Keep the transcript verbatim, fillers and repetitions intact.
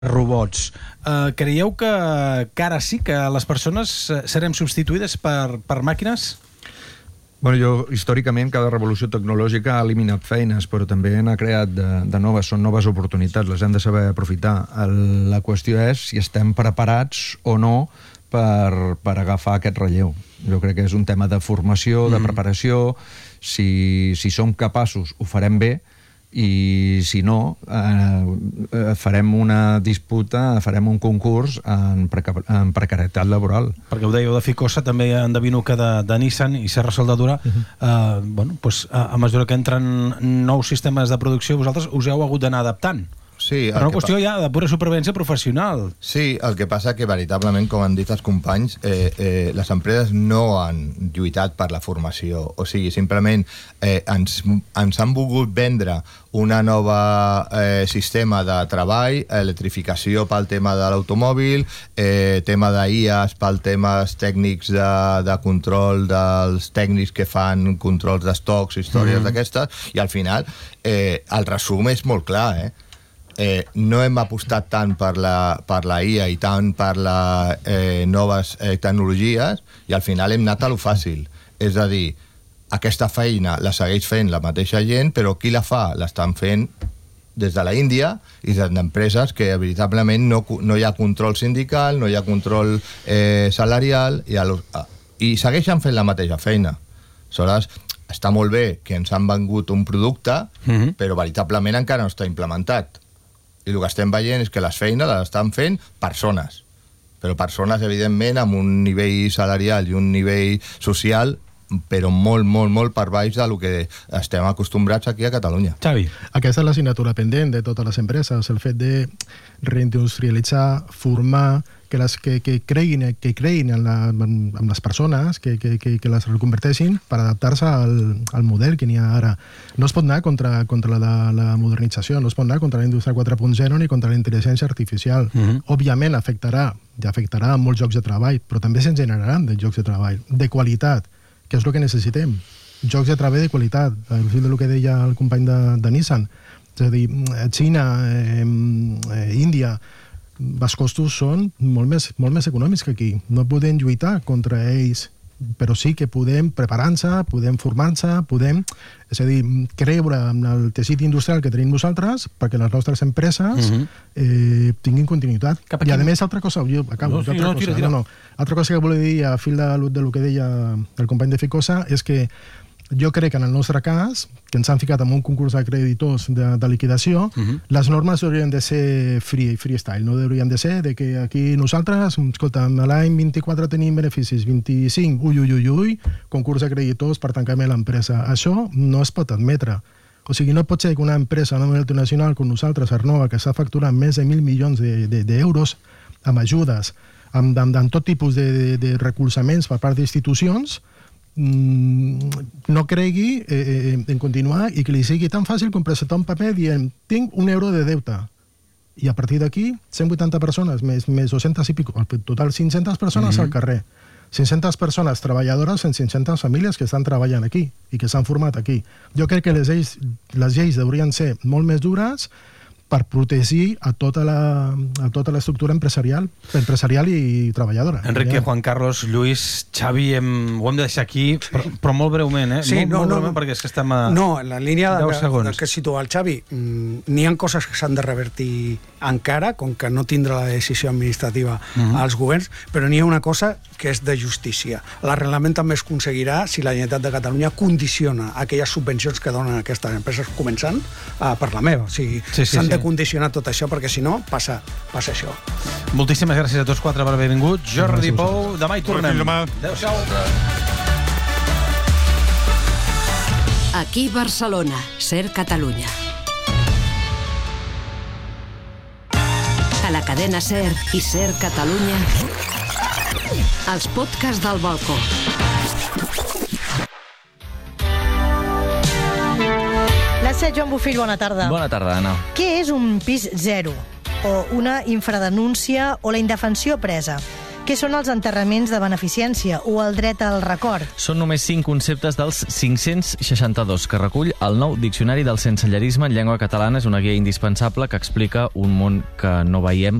robots. Uh, creieu que, que ara sí que les persones serem substituïdes per, per màquines? Bueno, jo, històricament, cada revolució tecnològica ha eliminat feines, però també n'ha creat de, de noves, són noves oportunitats, les hem de saber aprofitar. El, la qüestió és si estem preparats o no per, per agafar aquest relleu. Jo crec que és un tema de formació, de preparació, si, si som capaços ho farem bé, i si no, eh, farem una disputa, farem un concurs en, preca en precarietat laboral. Perquè ho dèieu de Ficosa, també endevino que de, de Nissan i Serra Soldadura, uh -huh. eh, bueno, pues, a, a mesura que entren nous sistemes de producció, vosaltres us heu hagut d'anar adaptant. Sí, però una qüestió ja de pura supervivència professional. Sí, el que passa que veritablement, com han dit els companys, eh, eh, les empreses no han lluitat per la formació. O sigui, simplement eh, ens, ens han volgut vendre una nova eh, sistema de treball, electrificació pel tema de l'automòbil, eh, tema d'I As pel temes tècnics de, de control dels tècnics que fan controls d'estocs, històries mm. d'aquestes, i al final eh, el resum és molt clar, eh? Eh, no hem apostat tant per la, per la I A i tant per les eh, noves eh, tecnologies, i al final hem anat a lo fàcil. És a dir, aquesta feina la segueix fent la mateixa gent, però qui la fa? L'estan fent des de la Índia i des d'empreses que veritablement no, no hi ha control sindical, no hi ha control eh, salarial, i, a lo, a, i segueixen fent la mateixa feina. Aleshores, està molt bé que ens han vengut un producte, mm-hmm. però veritablement encara no està implementat. I el que estem veient és que les feines les estan fent persones, però persones, evidentment, amb un nivell salarial i un nivell social, però molt, molt, molt per baix del que estem acostumbrats aquí a Catalunya. Xavi. Aquesta és l'assignatura pendent de totes les empreses, el fet de reindustrialitzar, formar, que, les, que, que creguin, que creguin en, la, en, en les persones, que, que, que, que les reconverteixin per adaptar-se al, al model que n'hi ha ara. No es pot anar contra, contra la, la modernització, no es pot anar contra la indústria quatre punt zero ni contra la intel·ligència artificial. Uh-huh. Òbviament afectarà, ja afectarà molts llocs de treball, però també se'n generaran de llocs de treball, de qualitat, que és el que necessitem. Jocs de treball de qualitat, al fil del que deia el company de, de Nissan. És a dir, Xina, eh, eh, Índia, els costos són molt més, molt més econòmics que aquí. No podem lluitar contra ells, però sí que podem preparar-se, podem formar-se, podem, és a dir, creure en el teixit industrial que tenim nosaltres perquè les nostres empreses uh-huh. eh, tinguin continuïtat. I a més, altra cosa, jo acabo, no, sí, altra, no, cosa, tira, tira. No, no, altra cosa que volia dir a fil de, de lo que deia el company de Ficosa és que jo crec que en el nostre cas, que ens han ficat en un concurs de creditors de, de liquidació, uh-huh. les normes haurien de ser free, freestyle, no haurien de ser de que aquí nosaltres, escolta, l'any vint-i-quatre tenim beneficis, vint-i-cinc, ui, ui, ui, ui, concurs de creditors per tancar-me l'empresa. Això no es pot admetre. O sigui, no pot ser que una empresa, una multinacional com nosaltres, Arnova, que s'ha facturat més de mil milions d'euros de, de, amb ajudes, amb, amb, amb tot tipus de, de, de recolzaments per part d'institucions, no cregui eh, en continuar i que li sigui tan fàcil com presentar un paper dient tinc un euro de deute i a partir d'aquí cent vuitanta persones més, més dos-centes i pico, en total cinc-centes persones mm-hmm. al carrer, cinc-centes persones treballadores en cinc-centes famílies que estan treballant aquí i que s'han format aquí. Jo crec que les lleis, les lleis haurien ser molt més dures per protegir a tota la, a tota l'estructura empresarial, empresarial i treballadora. Enrique, ja. Juan Carlos, Lluís, Xavi, hem, ho hem de deixar aquí, però, però molt breument, eh? Sí, molt, no, molt no, breument, perquè és que estem a no, en la línia deu de, segons. de que situa el Xavi, n'hi ha coses que s'han de revertir encara, com que no tindrà la decisió administrativa uh-huh. als governs, però n'hi ha una cosa que és de justícia. L'arrelament també es aconseguirà si la Generalitat de Catalunya condiciona aquelles subvencions que donen aquestes empreses, començant uh, per la meva. O sigui, sí, sí, s'han sí. de condicionar tot això, perquè si no, passa, passa això. Moltíssimes gràcies a tots quatre per haver vingut. Jordi Pou, demà hi tornem. Adéu-siau. Aquí Barcelona, Ser Catalunya. A la cadena Ser i Ser Catalunya, els podcasts del balcó. La Ser, Joan Bofill, bona tarda. Bona tarda, Anna. Què és un pis zero? O una infradenúncia o la indefensió presa? Què són els enterraments de beneficència o el dret al record? Són només cinc conceptes dels cinc-cents seixanta-dos que recull el nou Diccionari del Sensellerisme en llengua catalana. És una guia indispensable que explica un món que no veiem